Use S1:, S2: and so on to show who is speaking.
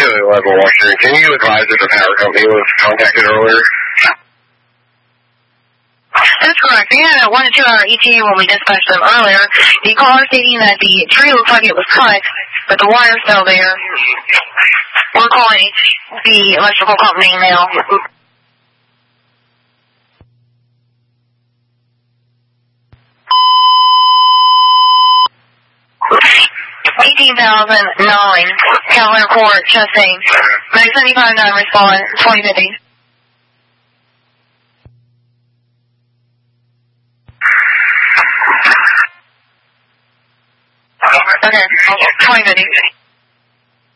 S1: Level Washington. Can you advise if the power company was contacted earlier?
S2: That's correct. We had a 1 to 2 hour ETA when we dispatched them earlier. The caller stating that the tree looks like it was cut, but the wire's still there. We're calling the electrical company now. 18,009, Calvin Court, Chastain. 975-9 respond, 2050. Okay, 2050.